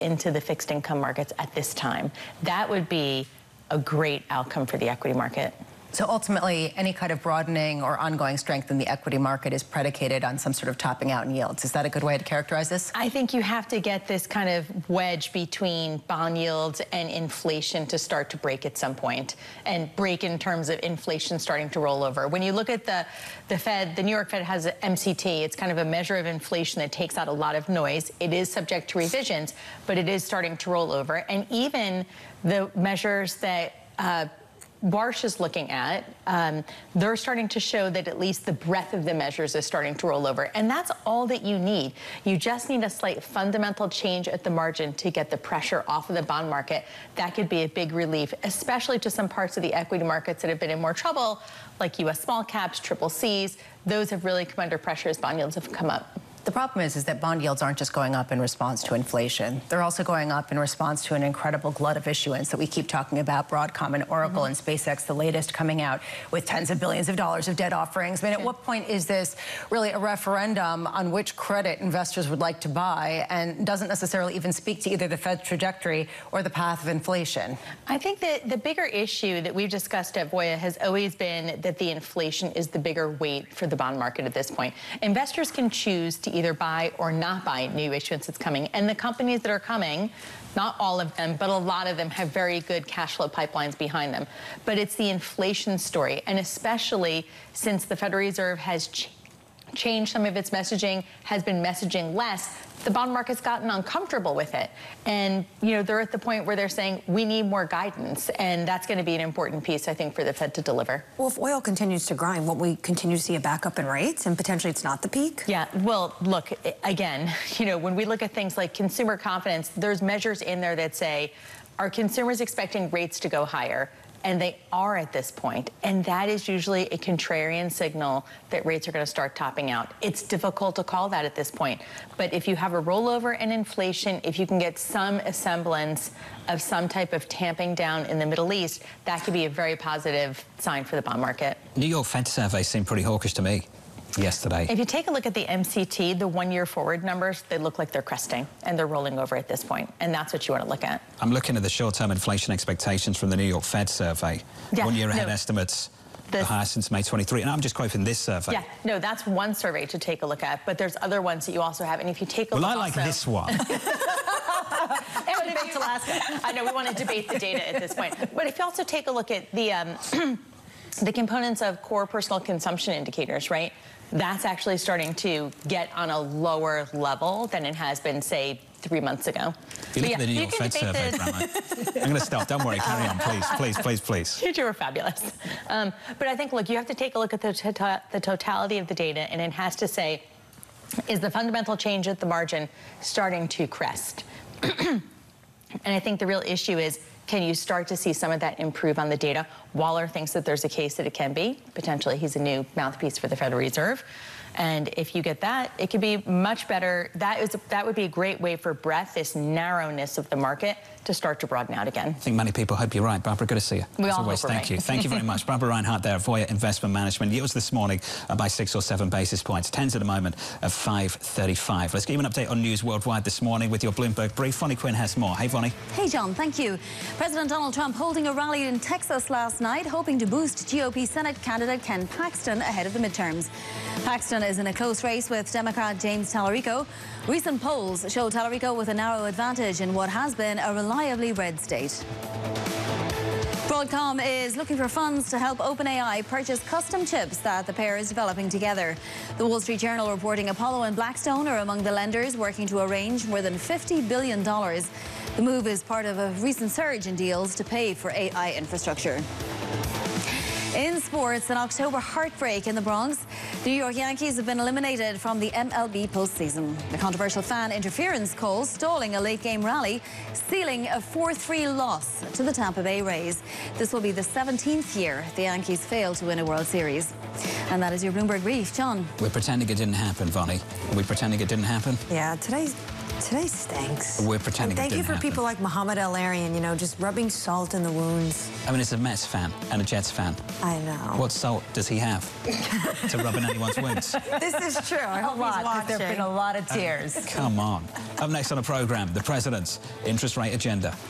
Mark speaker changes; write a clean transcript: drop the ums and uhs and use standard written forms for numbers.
Speaker 1: into the fixed income markets at this time. That would be a great outcome for the equity market.
Speaker 2: So ultimately, any kind of broadening or ongoing strength in the equity market is predicated on some sort of topping out in yields. Is that a good way to characterize this?
Speaker 1: I think you have to get this kind of wedge between bond yields and inflation to start to break at some point, and break in terms of inflation starting to roll over. When you look at the Fed, the New York Fed has an MCT. It's kind of a measure of inflation that takes out a lot of noise. It is subject to revisions, but it is starting to roll over. And even the measures that Warsh is looking at, they're starting to show that at least the breadth of the measures is starting to roll over. And that's all that you need. You just need a slight fundamental change at the margin to get the pressure off of the bond market. That could be a big relief, especially to some parts of the equity markets that have been in more trouble, like U.S. small caps, triple Cs. Those have really come under pressure as bond yields have come up.
Speaker 2: The problem is that bond yields aren't just going up in response to inflation. They're also going up in response to an incredible glut of issuance that we keep talking about, Broadcom and Oracle and SpaceX, the latest, coming out with tens of billions of dollars of debt offerings. I mean, at what point is this really a referendum on which credit investors would like to buy, and doesn't necessarily even speak to either the Fed's trajectory or the path of inflation?
Speaker 1: I think that the bigger issue that we've discussed at Voya has always been that the inflation is the bigger weight for the bond market at this point. Investors can choose to either buy or not buy new issuance that's coming. And the companies that are coming, not all of them, but a lot of them have very good cash flow pipelines behind them. But it's the inflation story, and especially since the Federal Reserve has changed some of its messaging, has been messaging less, the bond market's gotten uncomfortable with it. And, you know, they're at the point where they're saying, we need more guidance. And that's going to be an important piece, I think, for the Fed to deliver.
Speaker 3: Well, if oil continues to grind, won't we continue to see a backup in rates, and potentially it's not the peak?
Speaker 1: Yeah, well, look, again, you know, when we look at things like consumer confidence, there's measures in there that say, are consumers expecting rates to go higher? And they are at this point, and that is usually a contrarian signal that rates are going to start topping out. It's difficult to call that at this point, but if you have a rollover in inflation, if you can get some semblance of some type of tamping down in the Middle East, that could be a very positive sign for the bond market.
Speaker 4: New York Fed survey seemed pretty hawkish to me yesterday.
Speaker 1: If you take a look at the MCT, the one-year forward numbers, they look like they're cresting and they're rolling over at this point, and that's what you want to look at.
Speaker 4: I'm looking at the short-term inflation expectations from the New York Fed survey.
Speaker 1: Yeah,
Speaker 4: one year ahead estimates, the highest since May 23, and I'm just quoting this survey.
Speaker 1: Yeah, no, that's one survey to take a look at, but there's other ones that you also have, and if you take a look
Speaker 4: I like
Speaker 1: also,
Speaker 4: this one.
Speaker 1: Debate Alaska. I know we want to debate the data at this point, but if you also take a look at the the components of core personal consumption indicators, right? That's actually starting to get on a lower level than it has been, say, 3 months ago.
Speaker 4: If you look at the New York Fed survey, I'm going to stop. Don't worry. Carry on, please, please, please, please.
Speaker 1: You two are fabulous. But I think, look, you have to take a look at the totality of the data, and it has to say, is the fundamental change at the margin starting to crest? And I think the real issue is, can you start to see some of that improve on the data? Waller thinks that there's a case that it can be. Potentially, he's a new mouthpiece for the Federal Reserve. And if you get that, it could be much better. That would be a great way for breadth, this narrowness of the market, to start to broaden out again.
Speaker 4: I think many people hope you're right. Barbara, good to see you.
Speaker 1: We
Speaker 4: As
Speaker 1: all
Speaker 4: always,
Speaker 1: hope we're
Speaker 4: thank you.
Speaker 1: right.
Speaker 4: Thank you very much. Barbara Reinhart there, Voya Investment Management. Yields this morning by 6 or 7 basis points. Tens at the moment of 5.35. Let's give you an update on news worldwide this morning with your Bloomberg Brief. Vonnie Quinn has more. Hey, Vonnie.
Speaker 5: Hey, John. Thank you. President Donald Trump holding a rally in Texas last night, hoping to boost GOP Senate candidate Ken Paxton ahead of the midterms. Paxton is in a close race with Democrat James Tallarico. Recent polls show Tallarico with a narrow advantage in what has been a reliably red state. Broadcom is looking for funds to help OpenAI purchase custom chips that the pair is developing together. The Wall Street Journal reporting Apollo and Blackstone are among the lenders working to arrange more than $50 billion. The move is part of a recent surge in deals to pay for AI infrastructure. In sports, an October heartbreak in the Bronx. The New York Yankees have been eliminated from the MLB postseason. The controversial fan interference call stalling a late-game rally, sealing a 4-3 loss to the Tampa Bay Rays. This will be the 17th year the Yankees failed to win a World Series. And that is your Bloomberg Brief. John.
Speaker 4: We're pretending it didn't happen, Vonnie. Are we pretending it didn't happen?
Speaker 3: Yeah, today's Today stinks.
Speaker 4: We're pretending
Speaker 3: and
Speaker 4: it
Speaker 3: thank you
Speaker 4: didn't
Speaker 3: for
Speaker 4: happen.
Speaker 3: people like Muhammad El-Arian, you know, just rubbing salt in the wounds.
Speaker 4: I mean, it's a Mets fan and a Jets fan.
Speaker 3: I know.
Speaker 4: What salt does he have to rub in anyone's wounds?
Speaker 3: This is true. I hope he's watching.
Speaker 2: There have been a lot of tears.
Speaker 4: Come on. Up next on the programme, the President's interest rate agenda.